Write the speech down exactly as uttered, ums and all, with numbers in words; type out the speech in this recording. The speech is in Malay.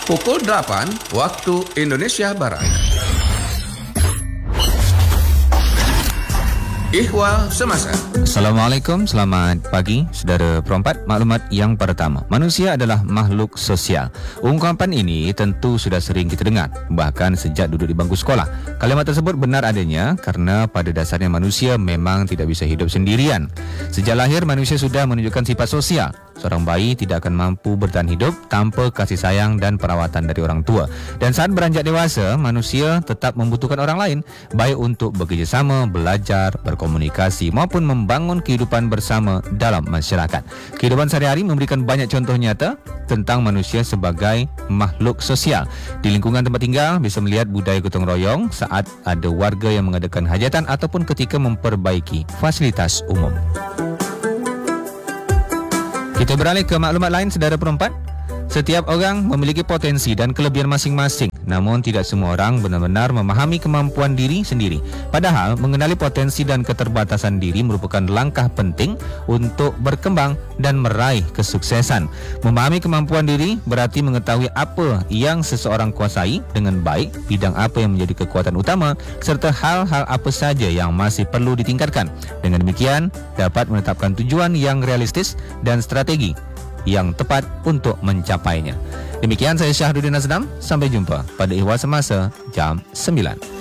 Pukul delapan waktu Indonesia Barat. Ihwal Semasa. Assalamualaikum, selamat pagi saudara perempat. Maklumat yang pertama, manusia adalah makhluk sosial. Ungkapan ini tentu sudah sering kita dengar, bahkan sejak duduk di bangku sekolah. Kalimat tersebut benar adanya karena pada dasarnya manusia memang tidak bisa hidup sendirian. Sejak lahir manusia sudah menunjukkan sifat sosial. Seorang bayi tidak akan mampu bertahan hidup tanpa kasih sayang dan perawatan dari orang tua. Dan saat beranjak dewasa, manusia tetap membutuhkan orang lain, baik untuk bekerjasama, belajar, berkomunikasi maupun membangun kehidupan bersama dalam masyarakat. Kehidupan sehari-hari memberikan banyak contoh nyata tentang manusia sebagai makhluk sosial. Di lingkungan tempat tinggal bisa melihat budaya gotong royong saat ada warga yang mengadakan hajatan ataupun ketika memperbaiki fasilitas umum. Kita beralih ke maklumat lain saudara perempat. Setiap orang memiliki potensi dan kelebihan masing-masing, namun tidak semua orang benar-benar memahami kemampuan diri sendiri. Padahal mengenali potensi dan keterbatasan diri merupakan langkah penting untuk berkembang dan meraih kesuksesan. Memahami kemampuan diri berarti mengetahui apa yang seseorang kuasai dengan baik, bidang apa yang menjadi kekuatan utama, serta hal-hal apa saja yang masih perlu ditingkatkan. Dengan demikian, dapat menetapkan tujuan yang realistis dan strategi yang tepat untuk mencapainya. Demikian saya Syahrudin Azram. Sampai jumpa pada Ihwal Semasa jam sembilan.